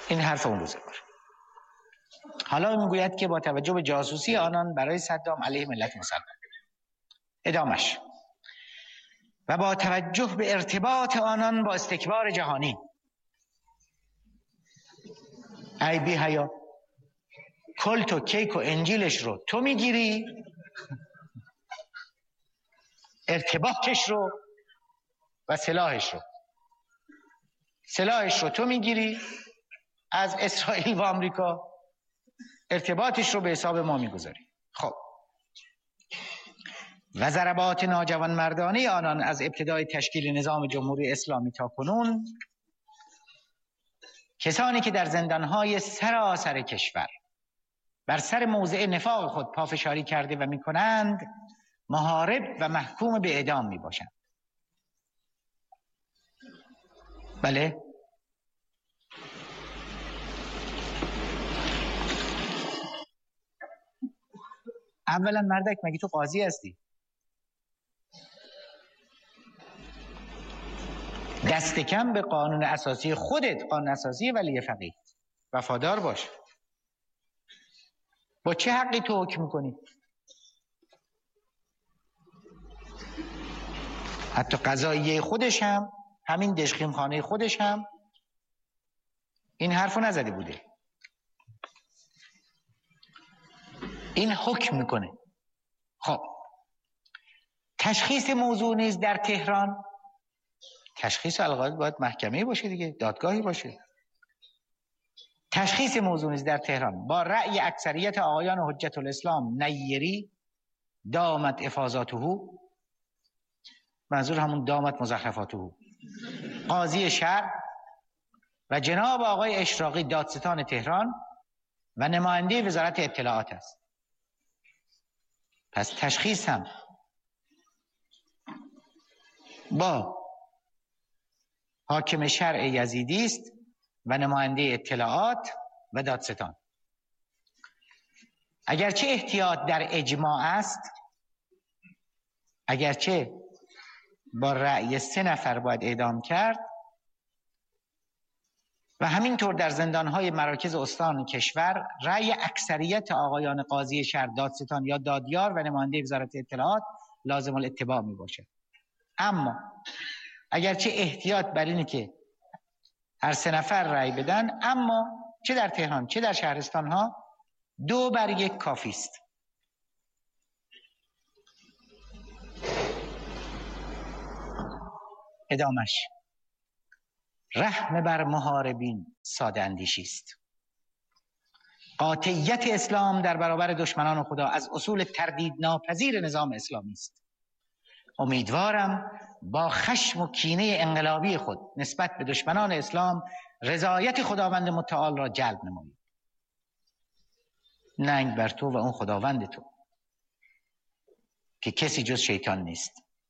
این حرف اون روزگار. حالا میگوید که با توجه به جاسوسی آنان برای صدام علیه ملت مسلمان، ادامش، و با توجه به ارتباط آنان با استکبار جهانی، ای بی حیا، کلت و کیک و انجیلش رو تو میگیری، ارتباطش رو و سلاحش رو تو میگیری از اسرائیل و آمریکا، ارتباطش رو به حساب ما میگذاری. خب و ضربات ناجوانمردانه آنان از ابتدای تشکیل نظام جمهوری اسلامی تا کنون، کسانی که در زندانهای سراسر کشور بر سر موضع نفاق خود پافشاری کرده و میکنند، محارب و محکوم به اعدام میباشند. بله، اولا مردک مگه تو قاضی هستی؟ دست کم به قانون اساسی خودت، قانون اساسی ولی فقیه، وفادار باش. با چه حقی تو حکم میکنی؟ حتی قضاییه خودش هم، همین دژخیم خانه خودش هم این حرفو نزده بوده، این حکم میکنه. خب تشخیص موضوع نیز در تهران، تشخیص القاعده باید محکمه باشه دیگه، دادگاهی باشه. تشخیص موضوع نیز در تهران با رأی اکثریت آقایان حجت الاسلام نیری، دامت افاضاته، منظور همون دامت مزخرفاته، قاضی شهر و جناب آقای اشراقی دادستان تهران و نماینده وزارت اطلاعات است. پس تشخیص هم با حاکم شرع یزیدی است و نماینده اطلاعات و دادستان. اگرچه احتیاط در اجماع است، اگرچه با رأی 3 نفر باید اعدام کرد و همینطور در زندانهای مراکز استان کشور رأی اکثریت آقایان قاضی شهر، دادستان یا دادیار و نماینده وزارت اطلاعات لازم الاتباع می باشد. اما اگرچه احتیاط بر اینه که هر 3 نفر رأی بدن، اما چه در تهران چه در شهرستان ها 2/1 کافی است. ادامش، رحم بر محاربین ساده اندیشی است. قاطعیت اسلام در برابر دشمنان خدا از اصول تردید ناپذیر نظام اسلامی است. امیدوارم با خشم و کینه انقلابی خود نسبت به دشمنان اسلام رضایت خداوند متعال را جلب نمایید. ننگ بر تو و اون خداوند تو که کسی جز شیطان نیست.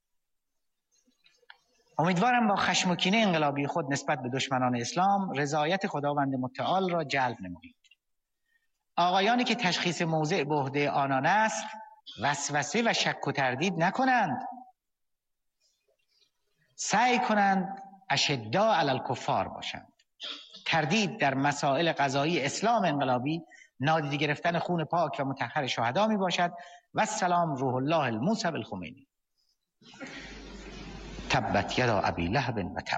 امیدوارم با خشم و کینه انقلابی خود نسبت به دشمنان اسلام رضایت خداوند متعال را جلب نمایید. آقایانی که تشخیص موضع به عهده آنان است وسوسه و شک و تردید نکنند، سعی کنند اشداء علی الکفار باشند. تردید در مسائل قضایی اسلام انقلابی نادیده گرفتن خون پاک و مطهر شهدا می باشد. و السلام روح الله الموسی بالخمینی. تبت یدا ابی لهب و تب.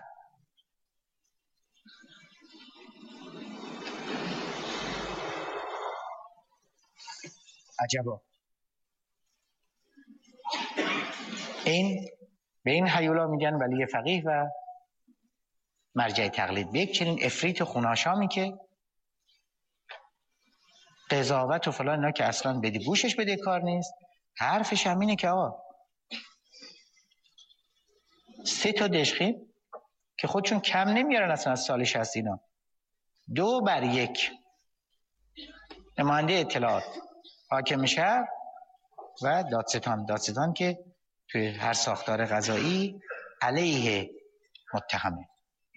عجبا، این به این هیولا میگن ولی فقیه و مرجع تقلید. به یک چنین افریت خوناشامی که قضاوت و فلان اینا که اصلا بدی گوشش بده کار نیست، حرفش هم اینه که آقا 3 تا دژخیم که خودشون کم نمیارن اصلا از سال 60 اینا، 2/1 نماینده اطلاعات، حاکم شهر و دادستان که توی هر ساختار قضایی علیه متهمه.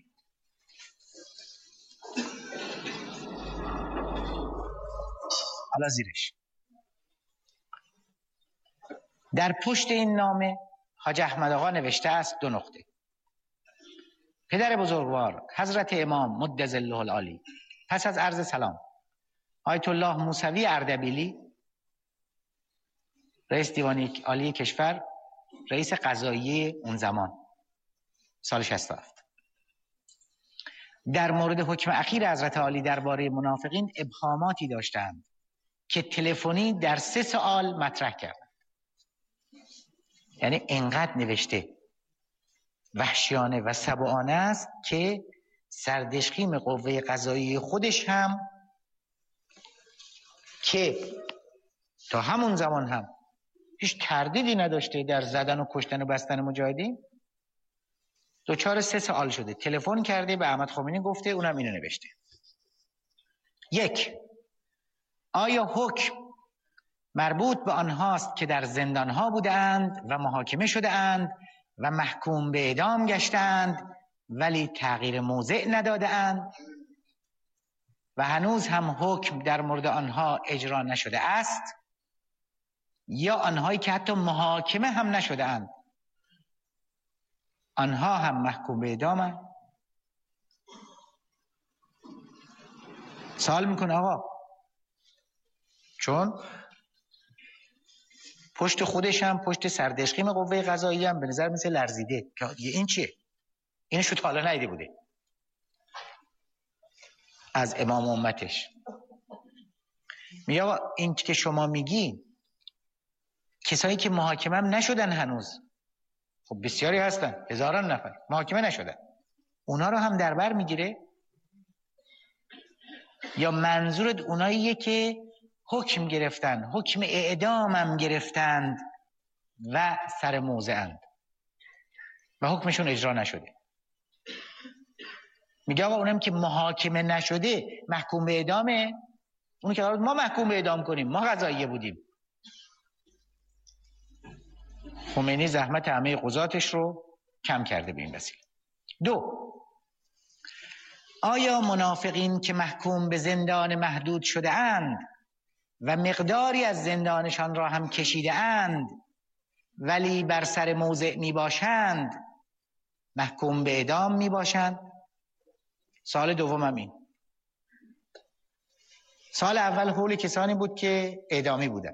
حالا زیرش در پشت این نامه حاج احمد آقا نوشته است 2 نقطه. پدر بزرگوار حضرت امام مد ظله العالی پس از عرض سلام، آیت الله موسوی اردبیلی، رئیس دیوان عالی کشور، رئیس قضاییه اون زمان، سال 67، در مورد حکم اخیر حضرت عالی درباره منافقین ابهاماتی داشتند که تلفنی در 3 سوال مطرح کردند. یعنی انقدر نوشته وحشیانه و سبعانه است که سردشقیم قوه قضاییه خودش هم که تا همون زمان هم هیچ تردیدی نداشته در زدن و کشتن و بستن مجاهدین، دچار 3 سوال شده. تلفن کرده به احمد خمینی، گفته، اونم اینو نوشته. 1. آیا حکم مربوط به آنهاست که در زندانها بودند و محاکمه شده‌اند و محکوم به اعدام گشتند ولی تغییر موضع نداده‌اند و هنوز هم حکم در مورد آنها اجرا نشده است، یا آنهایی که حتی محاکمه هم نشده‌اند آنها هم محکوم به اعدامند؟ سوال میکنه آقا، چون پشت خودش هم، پشت سردشقیم قوه قضاییه هم به نظر مثل لرزیده که این چیه؟ اینشو تا حالا ندیده بوده از امام امتش. میگه آقا این که شما میگی کسایی که محاکمه هم نشدن هنوز، خب بسیاری هستن، هزاران نفر محاکمه نشدن، اونا رو هم در بر میگیره؟ یا منظورت اوناییه که حکم گرفتن، حکم اعدام هم گرفتند و سر موضعند و حکمشون اجرا نشده؟ میگه آقا اونم که محاکمه نشده محکوم به اعدامه، اون که قرار ما محکوم به اعدام کنیم، ما قضاییه بودیم. خمینی زحمت همه قضاتش رو کم کرده به این وسیله. 2. آیا منافقین که محکوم به زندان محدود شده اند و مقداری از زندانشان را هم کشیده اند ولی بر سر موضع می باشند محکوم به اعدام می باشند؟ سال دومم این. سال اول حول کسانی بود که اعدامی بودن.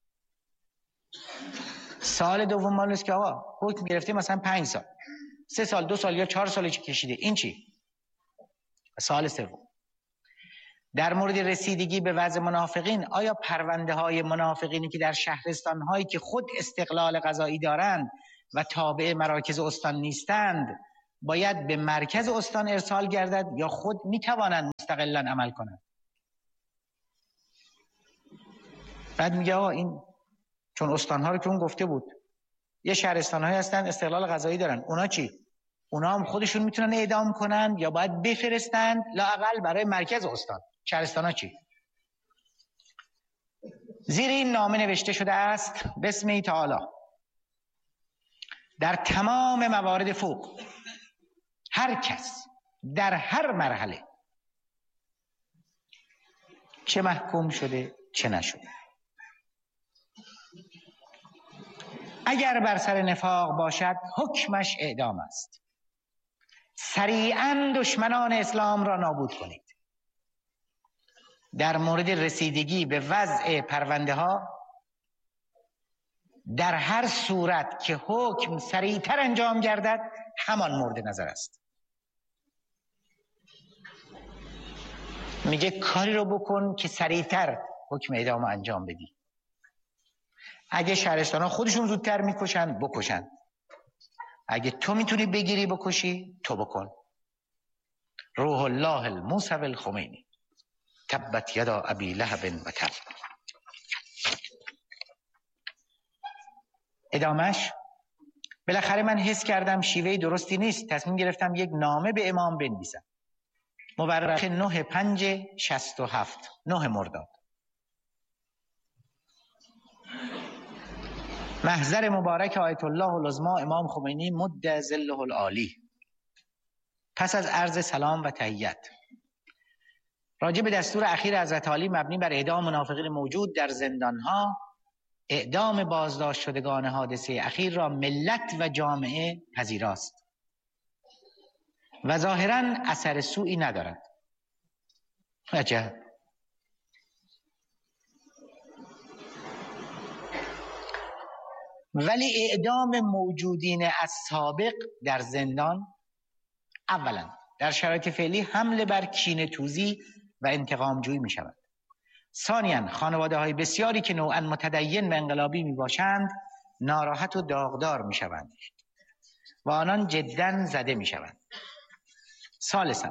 سال دوم مال است که آقا حکم گرفته مثلا 5 سال، 3 سال، 2 سال یا 4 سال کشیده، این چی؟ سال سوم. در مورد رسیدگی به وضع منافقین، آیا پرونده های منافقینی که در شهرستان هایی که خود استقلال قضایی دارند و تابع مراکز استان نیستند باید به مرکز استان ارسال گردد یا خود می توانند مستقلا عمل کنند؟ بعد میگه آقا این چون استان ها رو که اون گفته بود یه شهرستان هایی هستن استقلال قضایی دارن، اونا چی؟ اونا هم خودشون میتونن اعدام کنند یا باید بفرستند لااقل برای مرکز استان؟ شهرستان ها چی؟ زیر این نامه نوشته شده است: بسم تعالی در تمام موارد فوق هر کس در هر مرحله چه محکوم شده چه نشده اگر بر سر نفاق باشد حکمش اعدام است. سریعاً دشمنان اسلام را نابود کنید. در مورد رسیدگی به وضع پرونده ها در هر صورت که حکم سریعتر انجام گردد همان مورد نظر است. میگه کاری رو بکن که سریعتر حکم اعدام انجام بدی. اگه شهرستان ها خودشون زودتر میکشن بکشن، اگه تو میتونی بگیری بکشی تو بکن. روح الله الموسوی الخمینی تبت یدا ابی لهب و تب. ادامش: بالاخره من حس کردم شیوه درستی نیست، تصمیم گرفتم یک نامه به امام بنویسم. مورخ 9/5/67 9 مرداد. محضر مبارک آیت الله العظمی امام خمینی مد ظله العالی. پس از عرض سلام و تحیت، راجع به دستور اخیر حضرت عالی مبنی بر اعدام منافقین موجود در زندانها، اعدام بازداشت شدگان حادثه اخیر را ملت و جامعه پذیراست و ظاهراً اثر سوئی ندارد. عجب. ولی اعدام موجودین از سابق در زندان اولا در شرایط فعلی حمله بر کینه‌توزی و انتقامجویی می شود. ثانیاً خانواده های بسیاری که نوعاً متدین و انقلابی می باشند ناراحت و داغدار می شوند و آنان جداً زده می شوند. ثالثاً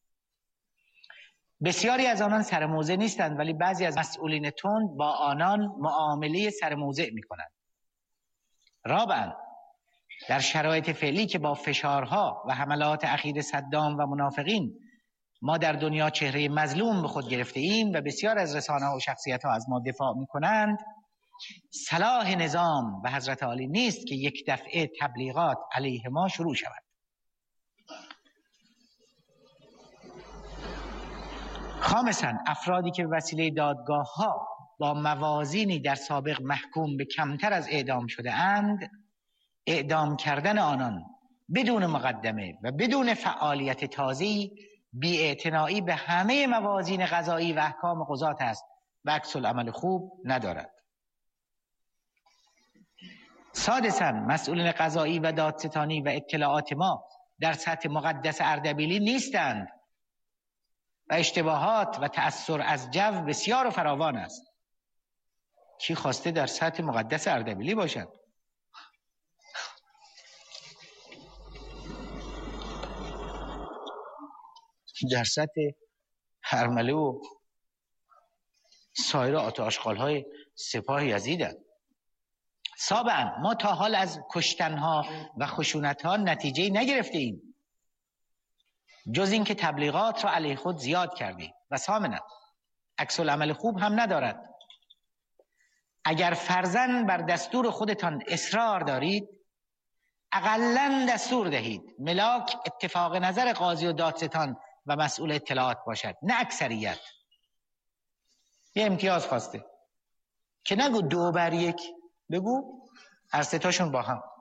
بسیاری از آنان سرموضع نیستند ولی بعضی از مسئولین تند با آنان معامله سرموضع می کنند. رابعاً در شرایط فعلی که با فشارها و حملات اخیر صدام و منافقین ما در دنیا چهره مظلوم به خود گرفته ایم و بسیار از رسانه‌ها و شخصیت‌ها از ما دفاع می‌کنند، صلاح نظام به حضرت عالی نیست که یک دفعه تبلیغات علیه ما شروع شود. خامساً افرادی که به وسیله دادگاه‌ها با موازینی در سابق محکوم به کمتر از اعدام شده اند، اعدام کردن آنان بدون مقدمه و بدون فعالیت تازه‌ای بی‌اعتنایی به همه موازین قضایی و احکام قضات است و عکس العمل خوب ندارد. سادساً مسئولین قضایی و دادستانی و اطلاعات ما در سطح مقدس اردبیلی نیستند و اشتباهات و تأثیر از جو بسیار و فراوان است. کی خواسته در سطح مقدس اردبیلی باشد؟ در سطح هرمله و سایر آشغال‌های سپاه یزیدند. سابعاً ما تا حال از کشتنها و خشونتها نتیجه نگرفته ایم جز اینکه تبلیغات را علیه خود زیاد کردیم. و ثامناً عکس العمل خوب هم ندارد. اگر فرضاً بر دستور خودتان اصرار دارید اقلاً دستور دهید ملاک اتفاق نظر قاضی و دادستان و مسئول اطلاعات باشد، نه اکثریت. یه امتیاز خواسته که نگو 2-1، بگو هر سه تاشون با هم.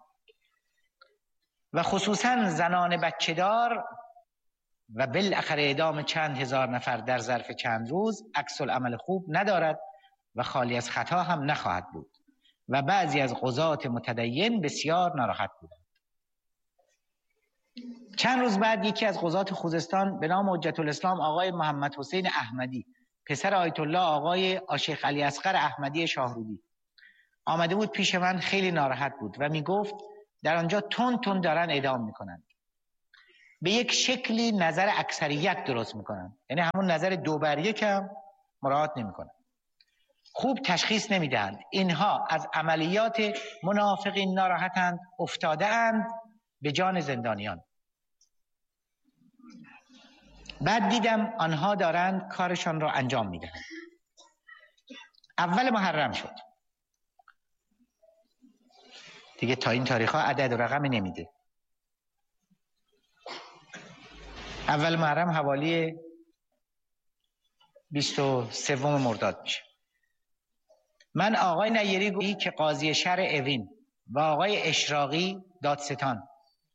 و خصوصاً زنان بچه دار و بالاخره اعدام چند هزار نفر در ظرف چند روز عکس العمل خوب ندارد و خالی از خطا هم نخواهد بود و بعضی از قضات متدین بسیار ناراحت بودند. چند روز بعد یکی از قضات خوزستان به نام حجت الاسلام آقای محمد حسین احمدی پسر آیت الله آقای شیخ علی اصغر احمدی شاهرودی آمده بود پیش من. خیلی ناراحت بود و می گفت در آنجا تون دارن اعدام میکنند. به یک شکلی نظر اکثریت درست میکنند، یعنی همون نظر 2-1 هم مراعات نمیکنند. خوب تشخیص نمیدهند. اینها از عملیات منافقین ناراحتند، افتاده اند به جان زندانیان. بعد دیدم آنها دارند کارشان را انجام میدهند. اول محرم شد دیگه، تا این تاریخ ها عدد و رقمی نمیده. اول محرم حوالی 23 مرداد میشه. من آقای نیری گویی که قاضی شهر اوین و آقای اشراقی دادستان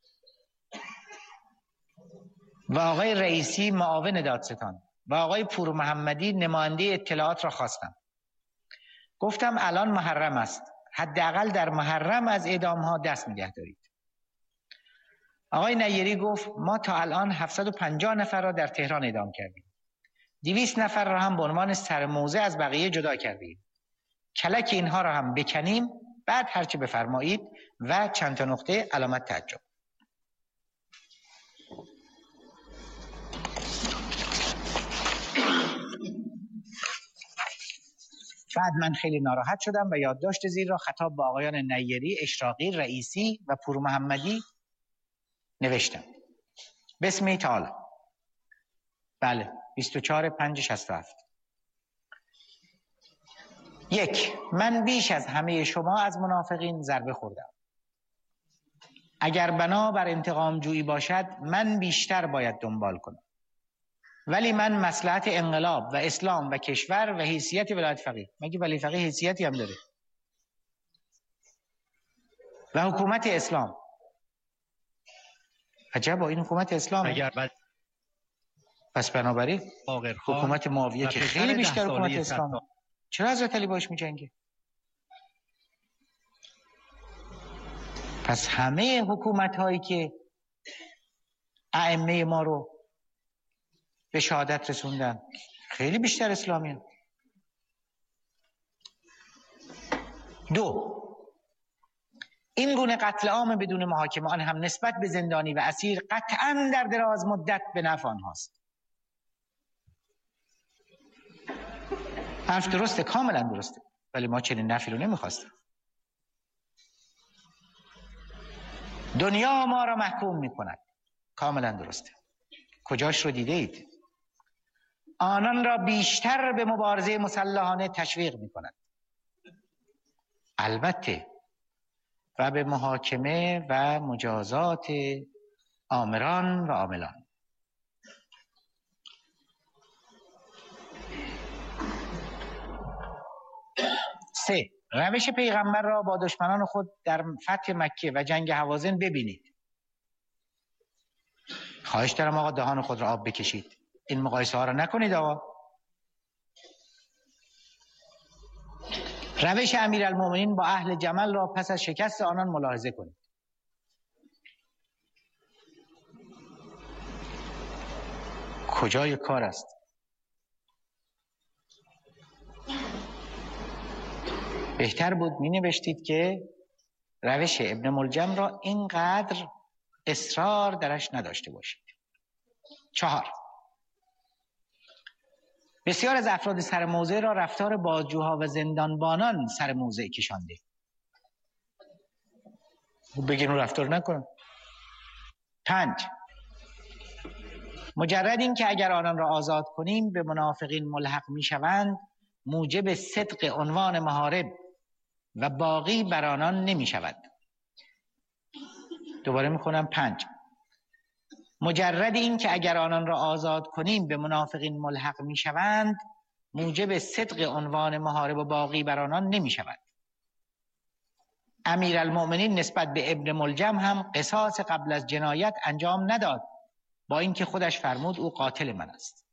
و آقای رئیسی معاون دادستان و آقای پور محمدی نماینده اطلاعات را خواستم. گفتم الان محرم است، حداقل در محرم از اعدام ها دست نگه دارید. آقای نیری گفت ما تا الان 750 نفر را در تهران اعدام کردیم. 200 نفر را هم به عنوان سرموضع از بقیه جدا کردیم. کلک اینها را هم بکنیم، بعد هرچی بفرمایید. و چند تا نقطه علامت تعجب. بعد من خیلی ناراحت شدم و یادداشت زیر را خطاب به آقایان نیری، اشراقی، رئیسی و پور محمدی نوشتم. بسم تعالی. بله 24/5/67. 1. من بیش از همه شما از منافقین ضربه خوردم. اگر بنا بر انتقام جویی باشد من بیشتر باید دنبال کنم، ولی من مصلحت انقلاب و اسلام و کشور و حیثیت ولایت فقیه، مگه ولی فقیه حیثیتی هم داره، و حکومت اسلام. عجبا این حکومت اسلام. پس بنابراین حکومت معاویه که خیلی بیشتر حکومت اسلام، چرا حضرت علی باش می‌جنگه؟ پس همه حکومت هایی که ائمه ما رو به شهادت رسوندن خیلی بیشتر اسلامی هستند. 2. این گونه قتل عام بدون محاکمه، آن هم نسبت به زندانی و اسیر، قطعاً در دراز مدت به نفع آنهاست. حرف درسته، کاملا درسته، ولی ما چنین نفعی رو نمیخواستیم. دنیا ما را محکوم میکند، کاملا درسته. کجاش رو دیده اید؟ آنان را بیشتر به مبارزه مسلحانه تشویق میکند، البته و به محاکمه و مجازات آمران و عاملان. 3. روش پیغمبر را با دشمنان خود در فتح مکه و جنگ هوازن ببینید. خواهش دارم آقا دهان خود را آب بکشید، این مقایسه ها را نکنید آقا. روش امیرالمومنین با اهل جمل را پس از شکست آنان ملاحظه کنید. کجای کار است؟ بهتر بود می نوشتید که روش ابن ملجم را اینقدر اصرار درش نداشته باشید. 4. بسیار از افراد سر موضع را رفتار بازجوها و زندانبانان سر موضع کشانده. بگین اون رفتار نکنن. 5. مجرد این که اگر آنان را آزاد کنیم به منافقین ملحق می شوند، موجب صدق عنوان محارب و باقی بر آنان نمی شود. دوباره می کنم 5. مجرد این که اگر آنان را آزاد کنیم به منافقین ملحق می شوند، موجب صدق عنوان محارب و باقی بر آنان نمی شود. امیرالمؤمنین نسبت به ابن ملجم هم قصاص قبل از جنایت انجام نداد، با اینکه خودش فرمود او قاتل من است.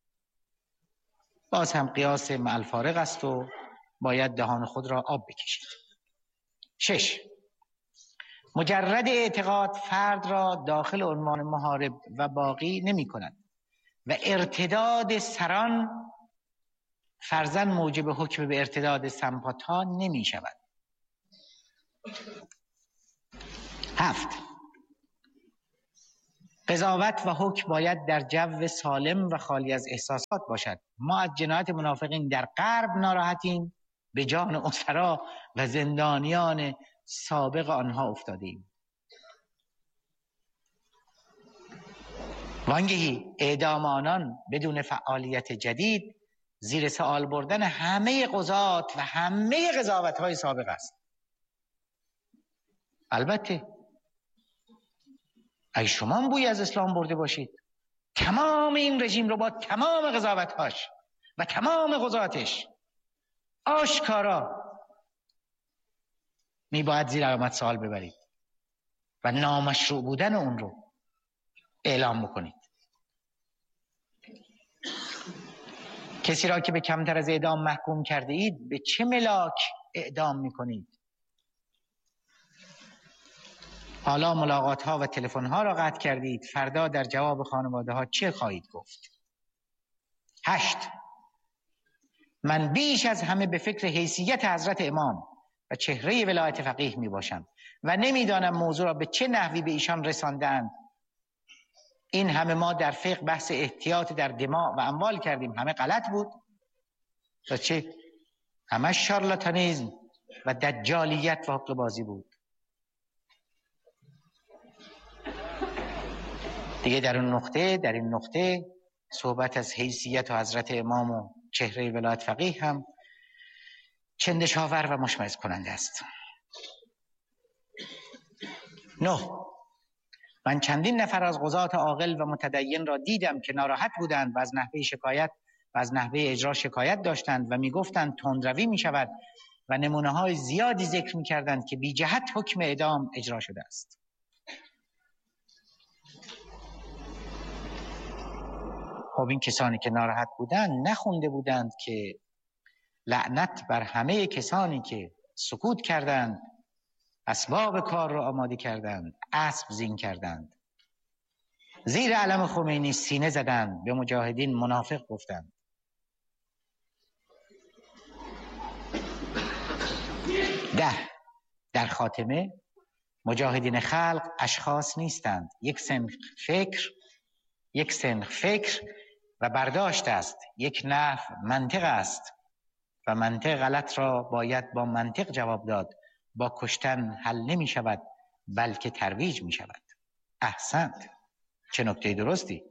باز هم قیاس مع الفارق است و باید دهان خود را آب بکشید. 6. مجرد اعتقاد فرد را داخل عنوان محارب و باقی نمی کند و ارتداد سران فرضاً موجب حکم به ارتداد سمپاتها نمی شود. 7. قضاوت و حکم باید در جو سالم و خالی از احساسات باشد. ما از جنایت منافقین در غرب ناراحتیم، به جان اسرا و زندانیان سابق آنها افتادیم. وانگهی اعدام آنان بدون فعالیت جدید زیر سوال بردن همه قضات و همه قضاوت‌های سابق است. البته اگه شما هم بوی از اسلام برده باشید، تمام این رژیم رو با تمام قضاوت‌هاش و تمام قضاتش آشکارا میباید زیر علامت سوال ببرید و نامشروع بودن اون رو اعلام بکنید. کسی را که به کمتر از اعدام محکوم کرده اید به چه ملاک اعدام میکنید؟ حالا ملاقات ها و تلفن ها را قطع کردید، فردا در جواب خانواده ها چه خواهید گفت؟ 8. من بیش از همه به فکر حیثیت حضرت امام و چهره ولایت فقیه می باشم و نمیدانم موضوع را به چه نحوی به ایشان رساندند. این همه ما در فقه بحث احتیاط در دماء و اموال کردیم، همه غلط بود و چه؟ همه شارلاتانیزم و دجالیت و حقه بازی بود. دیگه در این نقطه صحبت از حیثیت و حضرت امام و چهره ولایت فقیه هم چندشاور و مشمئز کننده است. 9. من چندین نفر از قضات عاقل و متدین را دیدم که ناراحت بودند و از نحوه اجرا شکایت داشتند و میگفتند تندروی می شود و نمونه های زیادی ذکر می کردند که بی جهت حکم اعدام اجرا شده است. خب این کسانی که ناراحت بودند نخونده بودند که لعنت بر همه کسانی که سکوت کردند، اسباب کار را آماده کردند، اسب زین کردند، زیر علم خمینی سینه زدند، به مجاهدین منافق گفتند. در خاتمه مجاهدین خلق اشخاص نیستند، یک سنخ فکر و برداشت است، یک نحو منطق است و منطق غلط را باید با منطق جواب داد. با کشتن حل نمی شود بلکه ترویج می شود. احسنت، چه نکته درستی.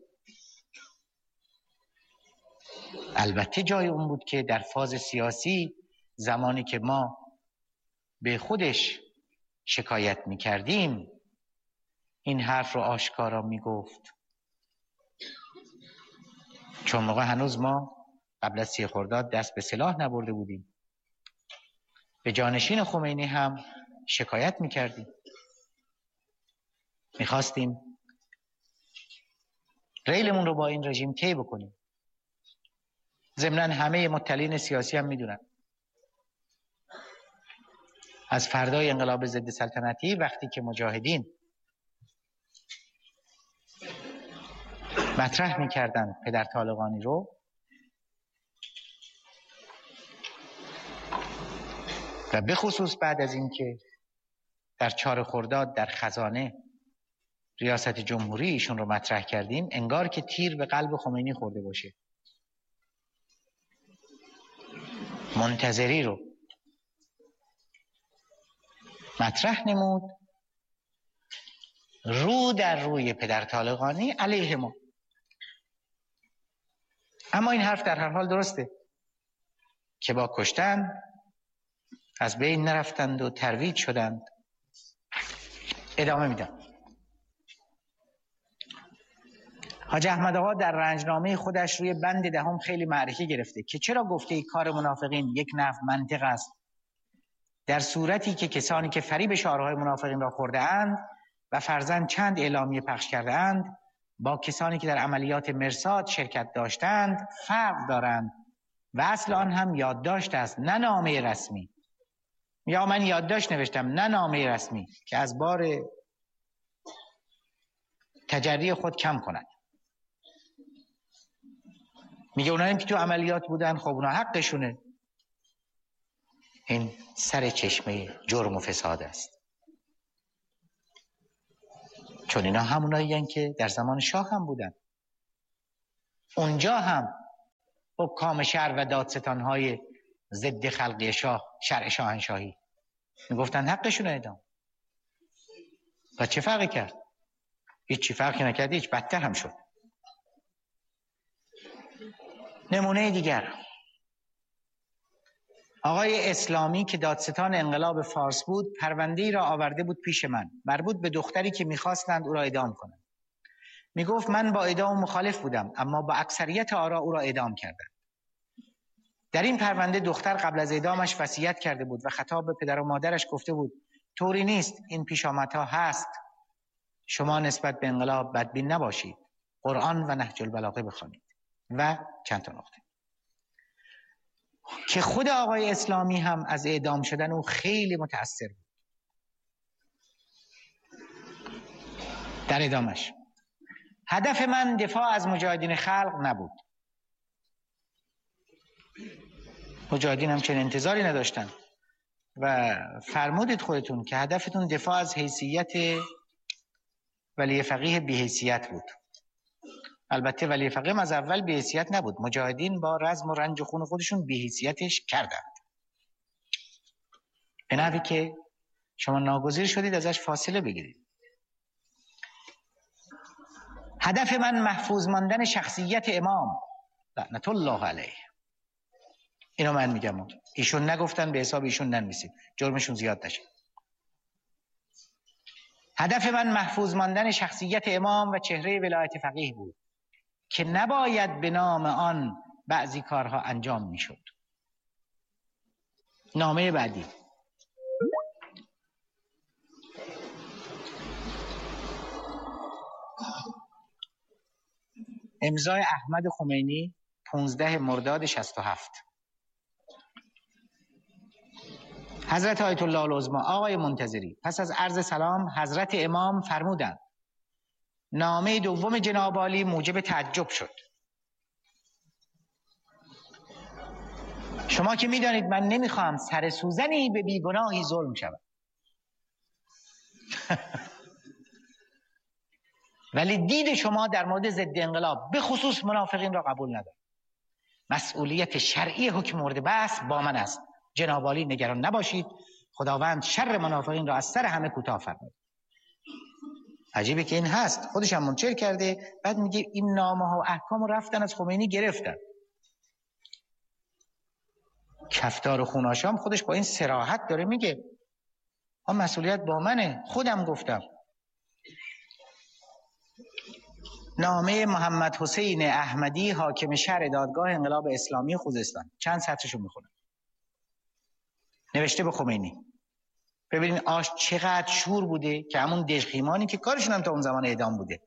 البته جای اون بود که در فاز سیاسی زمانی که ما به خودش شکایت می کردیم این حرف رو آشکارا می گفت، چون موقع هنوز ما قبل از 3 خرداد دست به سلاح نبرده بودیم. به جانشین خمینی هم شکایت می کردیم، می خواستیم ریلمون رو با این رژیم طی بکنیم. ضمناً همه مطلعین سیاسی هم می دونن از فردای انقلاب ضد سلطنتی وقتی که مجاهدین مطرح می‌کردند پدر طالقانی رو و به خصوص بعد از اینکه در 4 خرداد در خزانه ریاست جمهوری ایشون رو مطرح کردیم، انگار که تیر به قلب خمینی خورده باشه. منتظری رو مطرح نمود رو در روی پدر طالقانی علیه ما. اما این حرف در هر حال درسته که با کشتن از بین نرفتند و ترویج شدند. ادامه میدم. حاج احمد آقا در رنجنامه خودش روی بند 10 خیلی معرکه گرفته که چرا گفته ای کار منافقین یک نحو منطق است، در صورتی که کسانی که فریب شعارهای منافقین را خورده اند و فرضاً چند اعلامیه پخش کرده اند با کسانی که در عملیات مرصاد شرکت داشتند فرق دارند و اصل آن هم یادداشت است نه نامه رسمی. یا من یادداشت نوشتم نه نامه رسمی که از بار تجری خود کم کند. میگه اونایی که تو عملیات بودن خب اونا حقشونه. این سر چشمه جرم و فساد است، چون اینا همونایی هستند که در زمان شاه هم بودن. اونجا هم حکام شهر و دادستانهای ضد خلقی شاه، شرع شاهنشاهی، میگفتن حقشونه اعدام. و چه فرقی کرد؟ هیچی فرقی نکرد، هیچ بدتر هم شد. نمونه دیگر، آقای اسلامی که دادستان انقلاب فارس بود پرونده‌ای را آورده بود پیش من مربوط به دختری که می‌خواستند او را اعدام کنند. میگفت من با اعدام مخالف بودم اما با اکثریت آرا او را اعدام کردند. در این پرونده دختر قبل از اعدامش وصیت کرده بود و خطاب به پدر و مادرش گفته بود طوری نیست، این پیشامدها هست، شما نسبت به انقلاب بدبین نباشید، قرآن و نهج البلاغه بخوانید و چند تا نکته که خود آقای اسلامی هم از اعدام شدن او خیلی متأثر بود. در ادامش هدف من دفاع از مجاهدین خلق نبود. مجاهدین هم چنین انتظاری نداشتن و فرمودید خودتون که هدفتون دفاع از حیثیت ولی فقیه بی حیثیت بود. البته ولی فقیه از اول بی حیثیت نبود، مجاهدین با رزم و رنج و خون خودشون بی حیثیتش کردند، به نحوی که شما ناگزیر شدید ازش فاصله بگیرید. هدف من محفوظ ماندن شخصیت امام لعنت الله علیه. اینو من میگم، ایشون نگفتن، به حساب ایشون ننویسید، جرمشون زیاد نشه. هدف من محفوظ ماندن شخصیت امام و چهره ولایت فقیه بود که نباید به نام آن بعضی کارها انجام میشد. نامه بعدی. امضای احمد خمینی 15 مرداد 67. حضرت آیت الله العظما آقای منتظری، پس از عرض سلام حضرت امام فرمودند نامه دوم جناب عالی موجب تعجب شد. شما که میدانید من نمیخوام سر سوزنی به بیگناهی ظلم شود. ولی دید شما در مورد ضد انقلاب به خصوص منافقین را قبول ندارم. مسئولیت شرعی حکم مورد بحث با من است. جناب عالی نگران نباشید، خداوند شر منافقین را از سر همه کوتاه فرماید. عجیبه که این هست، خودش هم منکر کرده، بعد میگه این نامه ها و احکام رفتن از خمینی گرفتن. کفتار خوناشام خودش با این صراحت داره میگه مسئولیت با منه، خودم گفتم. نامه محمد حسین احمدی حاکم شهر دادگاه انقلاب اسلامی خوزستان، چند سطرشو میخونم. نوشته به خمینی. ببینین آش چقدر شور بوده که همون دژخیمانی که کارشون هم تا اون زمان اعدام بوده.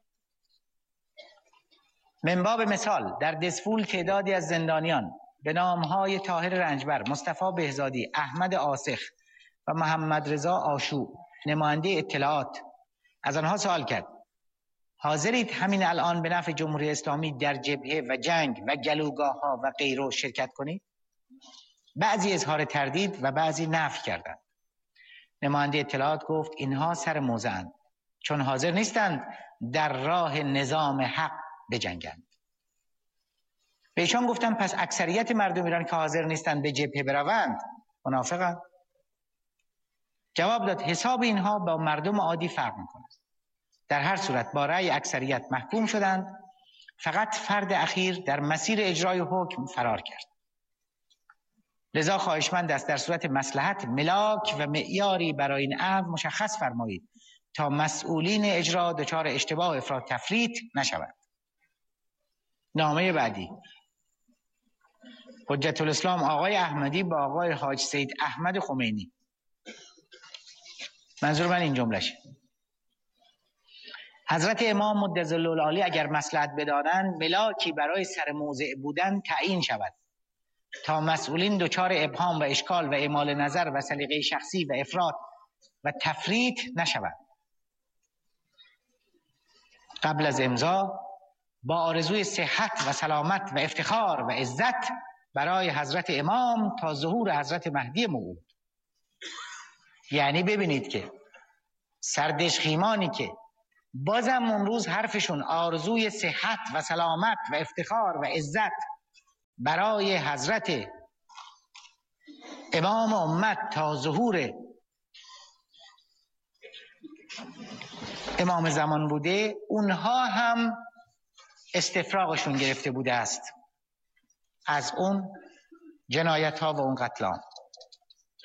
من باب مثال در دسفول تعدادی از زندانیان به نامهای طاهر رنجبر، مصطفی بهزادی، احمد آسخ و محمد رضا آشوب نماینده اطلاعات از آنها سوال کرد حاضرید همین الان به نفع جمهوری اسلامی در جبهه و جنگ و گلوگاه ها و غیره شرکت کنید؟ بعضی اظهار تردید و بعضی نفی کردند. نماینده اطلاعات گفت اینها سر موضعند، چون حاضر نیستند در راه نظام حق بجنگند. به ایشان گفتم پس اکثریت مردم ایران که حاضر نیستند به جبهه بروند منافقند؟ جواب داد حساب اینها با مردم عادی فرق می‌کند. در هر صورت با رأی اکثریت محکوم شدند، فقط فرد اخیر در مسیر اجرای حکم فرار کرد. لذا خواهشمند است در صورت مصلحت ملاک و معیاری برای این امر مشخص فرمایید تا مسئولین اجرا دچار اشتباه و افراط تفریط نشوند. نامه بعدی حجت الاسلام آقای احمدی با آقای حاج سید احمد خمینی. منظور من این جمله‌شه. حضرت امام مدظل العالی اگر مصلحت بدانند ملاکی برای سر موضع بودن تعیین شود تا مسئولین دچار ابهام و اشکال و اعمال نظر و سلیقه شخصی و افراط و تفریط نشود. قبل از امضا با آرزوی صحت و سلامت و افتخار و عزت برای حضرت امام تا ظهور حضرت مهدی موعود. یعنی ببینید که سردشخیمانی که بازم اون روز حرفشون آرزوی صحت و سلامت و افتخار و عزت برای حضرت امام امت تا ظهور امام زمان بوده، اونها هم استفراغشون گرفته بوده است از اون جنایت ها و اون قتل ها.